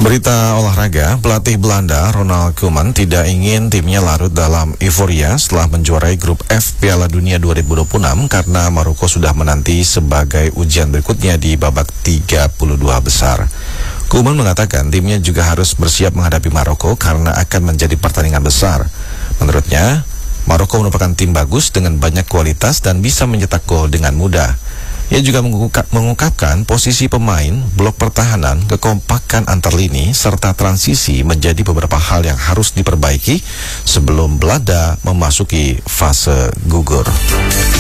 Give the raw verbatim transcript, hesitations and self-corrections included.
Berita olahraga, pelatih Belanda Ronald Koeman tidak ingin timnya larut dalam euforia setelah menjuarai grup F Piala Dunia dua ribu dua puluh enam karena Maroko sudah menanti sebagai ujian berikutnya di babak tiga puluh dua besar. Koeman mengatakan timnya juga harus bersiap menghadapi Maroko karena akan menjadi pertandingan besar. Menurutnya, Maroko merupakan tim bagus dengan banyak kualitas dan bisa mencetak gol dengan mudah. Ia juga mengungkap, mengungkapkan posisi pemain, blok pertahanan, kekompakan antar lini, serta transisi menjadi beberapa hal yang harus diperbaiki sebelum Belanda memasuki fase gugur.